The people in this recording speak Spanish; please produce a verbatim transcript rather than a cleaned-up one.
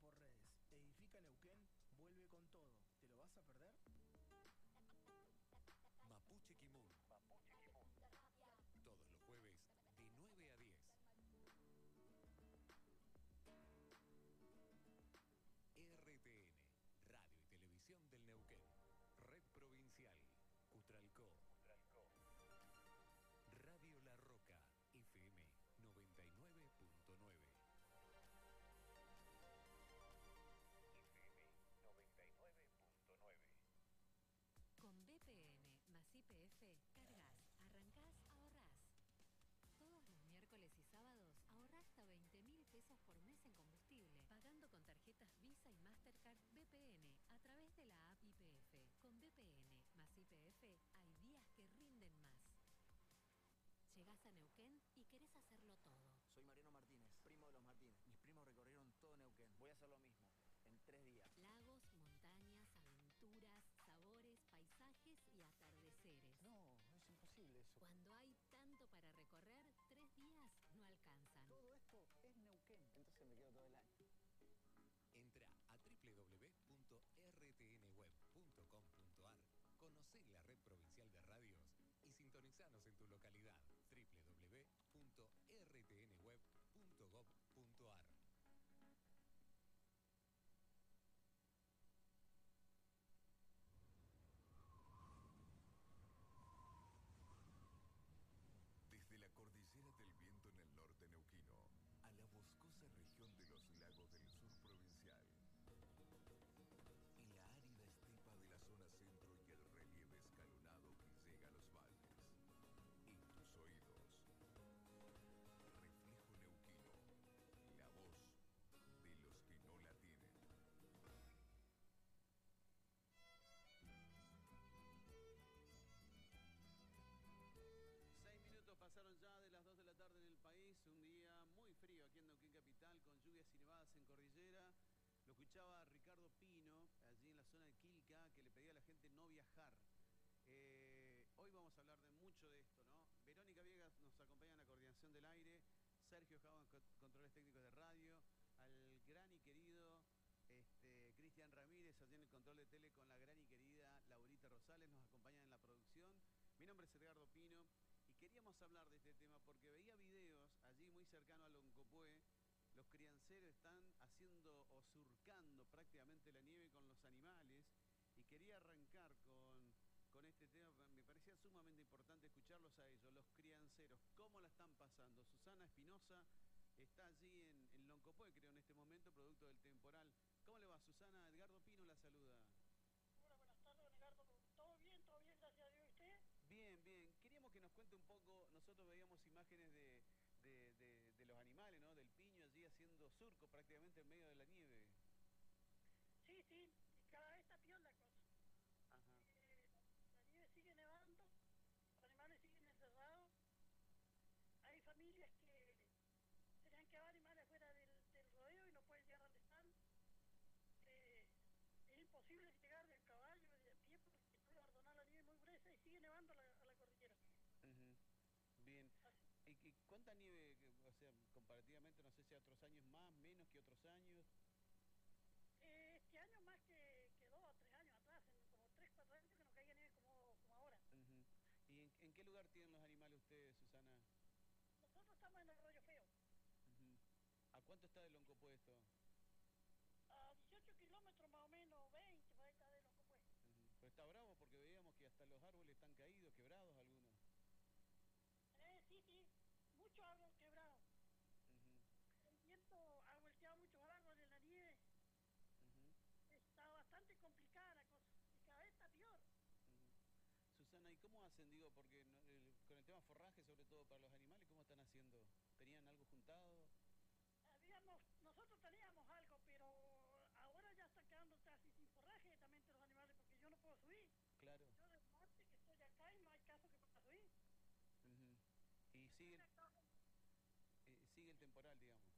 por redes. Edifica Neuquén vuelve con todo. ¿Te lo vas a perder? Mapuche Kimun. Mapuche Kimun. Todos los jueves de nueve a diez. R T N, Radio y Televisión del Neuquén. Red Provincial. Cutralcó. Cutralcó. Radio La Roca. F M noventa y nueve punto nueve. F M noventa y nueve punto nueve. Con B P N más Y P F, cargas, arrancás, ahorrás. Todos los miércoles y sábados ahorrá hasta veinte mil pesos por mes en combustible, pagando con tarjetas Visa y Mastercard B P N a través de la app Y P F. Con B P N más Y P F hay días que rinden más. Llegás a Neuquén y querés hacerlo todo. Soy Mariano Martínez, primo de los Martínez. Mis primos recorrieron todo Neuquén. Voy a hacer lo mismo, en tres días. Lagos, montañas, aventuras, sabores, paisajes y atardeceres. No, es imposible eso. Cuando hay tanto para recorrer, tres días no alcanzan. Todo esto es Neuquén. Entonces me quedo todo el año. Entra a doble u doble u doble u punto r t n web punto com punto a r, conocé la red provincial de radios y sintonizanos en tu localidad. doble u doble u doble u punto r t n web punto gob punto a r. Desde la cordillera del Viento en el norte neuquino a la boscosa región de los lagos del sur provincial, en la árida estepa de la zona centro y el relieve escalonado que llega a los valles, en tus oídos, Reflejo Neuquino, la voz de los que no la tienen. Seis minutos pasaron ya de las dos de la tarde en el país, un día muy frío aquí en Neuquén Capital, con lluvias y nevadas en cordillera. Lo escuchaba Ricardo Pino, allí en la zona de Quilca, que le pedía a la gente no viajar. Eh, hoy vamos a hablar de mucho de esto, ¿no? Verónica Viegas nos acompaña en la coordinación del aire, Sergio Java en controles técnicos de radio, al gran y querido este, Cristian Ramírez, allí en el control de tele con la gran y querida Laurita Rosales, nos acompañan en la producción. Mi nombre es Edgardo Pino. Y queríamos hablar de este tema porque veía videos allí muy cercano a Loncopué. Los crianceros están haciendo o surcando prácticamente la nieve con los animales. Y quería arrancar con, con este tema. Me parecía sumamente importante escucharlos a ellos, los crianceros. ¿Cómo la están pasando? Susana Espinosa está allí en, en Loncopué, creo, en este momento, producto del temporal. ¿Cómo le va, Susana? Edgardo Pino la saluda. Hola, buenas tardes, don Edgardo. ¿Todo bien? ¿Todo bien? Gracias a Dios. ¿Y usted? Bien, bien. Queríamos que nos cuente un poco, nosotros veíamos imágenes de, de, de, de los animales, ¿no? Del piño allí haciendo surco prácticamente en medio de la nieve. Sí, sí, y cada vez está peor la cosa. Ajá. Eh, la nieve sigue nevando, los animales siguen encerrados. Hay familias que tenían que llevar animales fuera del, del rodeo y no pueden llegar donde están. Eh, es imposible llegar del caballo, de pie, porque puede abandonar la nieve muy gruesa y sigue nevando a la, a la cordillera. Uh-huh. Bien. ¿Y, y cuánta nieve, o sea, comparativamente, no sé si a otros años más, menos que otros años? Eh, este año más que, que dos o tres años atrás, en como tres, cuatro años que no caiga nieve como, como ahora. Uh-huh. ¿Y en, en qué lugar tienen los animales ustedes, Susana? Nosotros estamos en el Arroyo Feo. Uh-huh. ¿A cuánto está de Loncopué esto? A dieciocho kilómetros más o menos, veinte, para acá de Loncopué. Uh-huh. Pero está bravo porque veíamos que hasta los árboles están caídos, quebrados algunos. Eh, sí, sí, muchos árboles quebrados. Uh-huh. El viento ha volteado muchos árboles en la nieve. Uh-huh. Está bastante complicada la cosa y cada vez está peor. Uh-huh. Susana, ¿y cómo hacen, digo, porque no, el, con el tema forraje, sobre todo para los animales, cómo están haciendo? ¿Tenían algo juntado? Habíamos, nosotros teníamos algo, pero ahora ya están quedando casi sin forraje también los animales, porque yo no puedo subir. Claro. Yo del norte que estoy acá y no hay caso que pueda subir. Uh-huh. Y sigue el, eh, sigue el temporal, digamos.